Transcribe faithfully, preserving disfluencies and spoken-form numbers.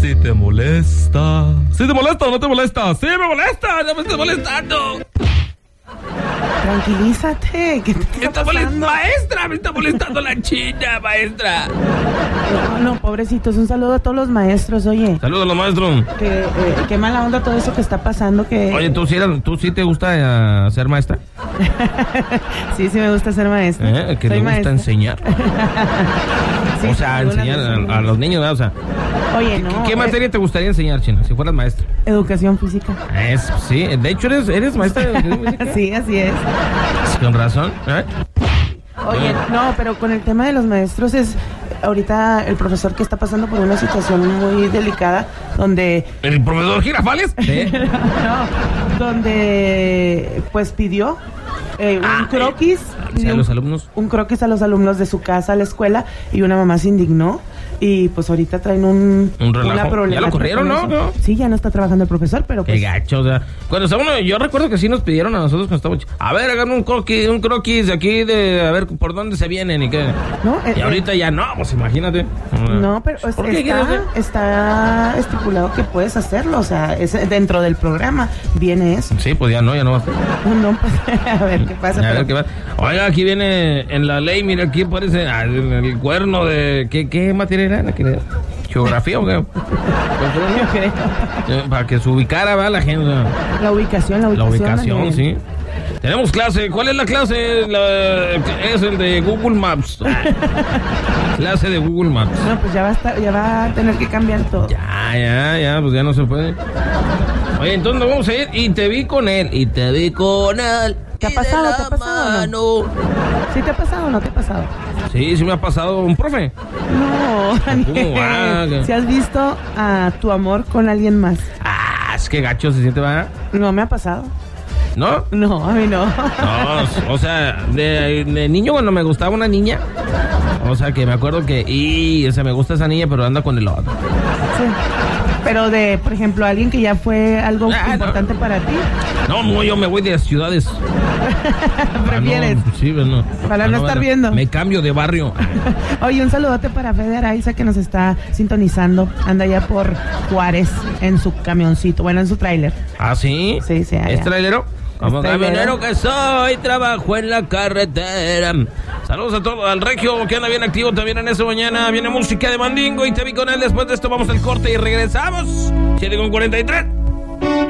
si te molesta. ¿Sí te molesta o no te molesta? ¡Sí me molesta! ¡Ya me estoy molestando! Tranquilízate. ¿Qué te está, me está pasando? Maestra, me está molestando la china, maestra. No, no, pobrecitos. Un saludo a todos los maestros, oye. Saludos a los maestros. Que, eh, qué mala onda todo eso que está pasando. Que... Oye, ¿tú sí, eras, ¿tú sí te gusta uh, ser maestra? Sí, sí me gusta ser maestra. ¿Eh? ¿Que Soy te gusta maestra. enseñar? Sí, o sea, enseñar a, a los niños, ¿verdad? O sea, oye, no. ¿qué, qué materia te gustaría enseñar, China, si fueras maestra? Educación física. Es, sí, de hecho eres, eres maestra de educación física. Sí, así es. Con razón, ¿eh? Oye, no, pero con el tema de los maestros es ahorita el profesor que está pasando por una situación muy delicada donde... ¿El profesor Girafales? ¿Sí? No, donde pues pidió eh, un Ah, croquis. eh, pidió ¿a los alumnos? Un croquis a los alumnos de su casa a la escuela y una mamá se indignó. Y pues ahorita traen un, un relajo. una problemática. ¿Ya lo corrieron, no? no? Sí, ya no está trabajando el profesor, pero pues... Qué gacho, o sea, cuando estábamos, yo recuerdo que sí nos pidieron a nosotros cuando estábamos, a ver, hagan un croquis, un croquis de aquí, de a ver por dónde se vienen y qué. No, y eh, ahorita ya no, pues imagínate. No, pero es, ¿Por qué está, está estipulado que puedes hacerlo, o sea, es dentro del programa viene eso. Sí, pues ya no, ya no va a ser. No, pues a ver qué pasa. A pero... ver qué pasa. Oiga, aquí viene en la ley, mira, aquí aparece ah, el, el cuerno de, ¿qué, qué materia era? ¿La que era? ¿Geografía o qué? Yo creo. Eh, Para que se ubicara, ¿va? La gente. La ubicación, la ubicación. La ubicación, Daniel. sí. Tenemos clase. ¿Cuál es la clase? La, es el de Google Maps. Clase de Google Maps. No, pues ya va a estar, ya va a tener que cambiar todo. Ya, ya, ya, pues ya no se puede. Oye, entonces nos vamos a ir y te vi con él. Y te vi con él. ¿Te ha pasado? ¿Te ha pasado o no? ¿Sí te ha pasado o no te ha pasado? Sí, sí me ha pasado un profe. No, Daniel. Si has visto a tu amor con alguien más. Ah, es que gacho se siente, ¿va? No me ha pasado. ¿No? No, a mí no. No, o sea, de, de niño cuando me gustaba una niña, o sea, que me acuerdo que, y, o sea, me gusta esa niña, pero anda con el otro. Sí. Pero de, por ejemplo, alguien que ya fue algo ah, importante no. para ti. No, no, yo me voy de ciudades. ¿Prefieres? Ah, no, sí, no. Para ah, no, no estar bueno, viendo. Me cambio de barrio. Oye, un saludote para Fede Araiza que nos está sintonizando. Anda ya por Juárez en su camioncito, bueno, en su tráiler. ¿Ah, sí? Sí, sí. Allá. ¿Es trailero? Como camionero que soy, trabajo en la carretera. Saludos a todos, al Regio que anda bien activo también en esta mañana. Viene música de Mandingo y te vi con él. Después de esto vamos al corte y regresamos. siete con cuarenta y tres.